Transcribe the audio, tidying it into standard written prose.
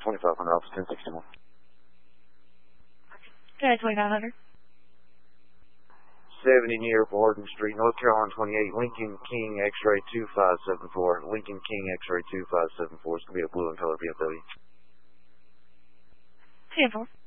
2500 Office 1061. Okay, 2500. 70 near Borden Street, North Carolina 28, Lincoln King X-Ray 2574. Lincoln King X-Ray 2574. It's going to be a blue and color BMW. 10-4.